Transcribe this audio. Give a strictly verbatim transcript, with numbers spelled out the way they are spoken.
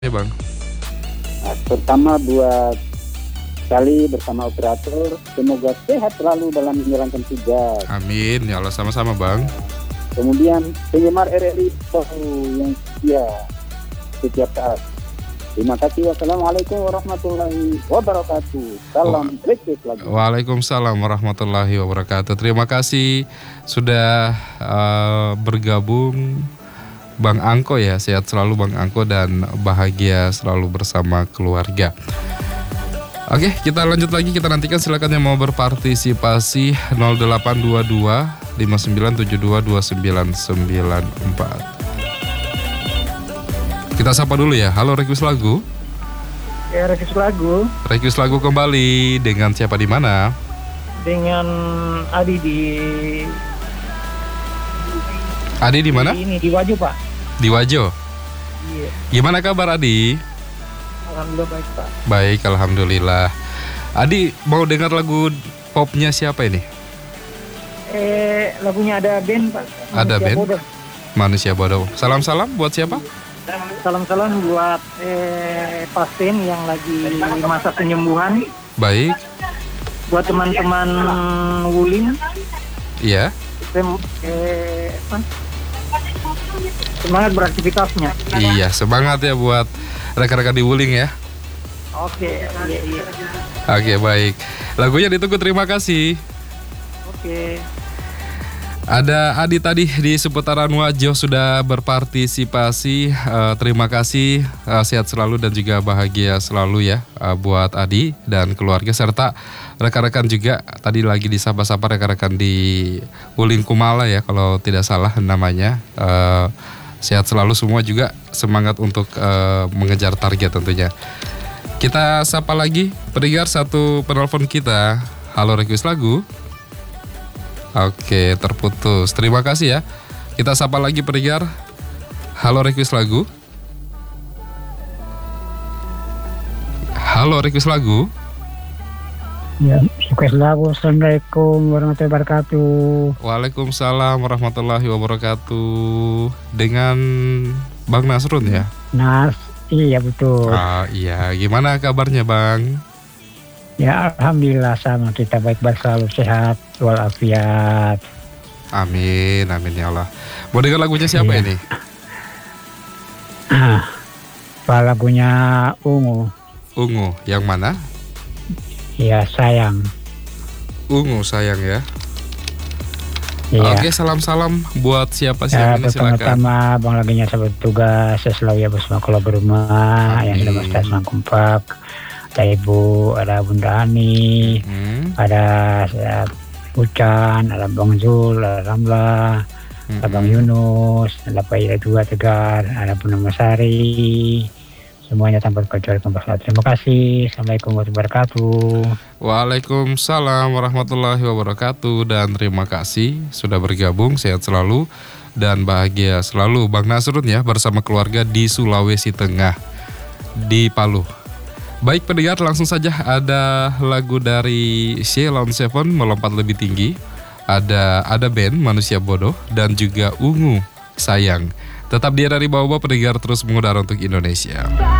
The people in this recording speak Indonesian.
Ya bang. Nah, pertama buat kali bersama operator, semoga sehat selalu dalam menjalankan tugas. Amin, ya Allah, sama-sama bang. Kemudian penggemar R R I yang setia setiap saat. Terima kasih. Wassalamualaikum warahmatullahi wabarakatuh. Salam request lagi. Waalaikumsalam warahmatullahi wabarakatuh. Terima kasih sudah uh, bergabung Bang Angko ya. Sehat selalu Bang Angko dan bahagia selalu bersama keluarga. Oke, kita lanjut lagi. Kita nantikan silakan yang mau berpartisipasi nol delapan dua dua lima sembilan tujuh dua dua sembilan sembilan empat. Kita sapa dulu ya. Halo, request lagu. Ya, request lagu. Request lagu kembali dengan siapa di mana? Dengan Adi di Adi di mana? Di ini di Wajo, Pak. Di Wajo. Iya. Gimana kabar Adi? Alhamdulillah baik, Pak. Baik, alhamdulillah. Adi mau dengar lagu popnya siapa ini? Eh, lagunya ada band, Pak. Ada Manusia band? Bodoh. Manusia Bodoh. Salam-salam buat siapa? Salam-salam buat eh pasien yang lagi masa penyembuhan. Baik. Buat teman-teman Wulin. Iya. Sem- eh, apa? Semangat beraktivitasnya. Iya, semangat ya buat rekan-rekan di Wuling ya. Oke, iya, iya. Oke, baik. Lagunya ditunggu, terima kasih. Oke. Ada Adi tadi di seputaran Wajo sudah berpartisipasi. Uh, terima kasih, uh, sehat selalu dan juga bahagia selalu ya uh, buat Adi dan keluarga serta rekan-rekan juga. Tadi lagi disapa-sapa rekan-rekan di Wuling Kumala ya kalau tidak salah namanya. Uh, sehat selalu semua juga, semangat untuk uh, mengejar target tentunya. Kita sapa lagi pendengar satu penelpon kita. Halo, request lagu. Oke, terputus. Terima kasih ya. Kita sapa lagi pendengar. Halo, request lagu. Halo, request lagu. Ya, request lagu. Assalamualaikum warahmatullahi wabarakatuh. Waalaikumsalam warahmatullahi wabarakatuh. Dengan Bang Nasrun ya? Nas, iya betul. Ah, iya. Gimana kabarnya Bang? Ya, alhamdulillah sama kita baik-baik selalu sehat walafiat. Amin, amin ya Allah. Mau dengar lagunya siapa Iya. ini? Apa lagunya Ungu? Ungu, yang mana? Ya, sayang. Ungu sayang ya. Iya. Oke, salam-salam buat siapa sih Ya, yang ini silakan. pertama-tama Bang laginya sahabat tugas, saya selalu ya bersama keluarga rumah yang sudah bersama sama kompak. Ada Ibu, ada Bunda Ani, Hmm. ada ya, Ucan, ada Bang Zul, ada Ramla, Hmm. ada Bang Yunus, ada Pak Ida juga Tegar, ada Purnama Sari. Semuanya tanpa kecuali kompak. Terima kasih. Assalamualaikum warahmatullahi wabarakatuh. Waalaikumsalam warahmatullahi wabarakatuh. Dan terima kasih sudah bergabung. Sehat selalu dan bahagia selalu Bang Nasrun ya bersama keluarga di Sulawesi Tengah, di Palu. Baik pendengar, langsung saja ada lagu dari Sheila on Seven, Melompat Lebih Tinggi. Ada ada band Manusia Bodoh dan juga Ungu Sayang. Tetap dia dari bawah pendengar terus mengudara untuk Indonesia.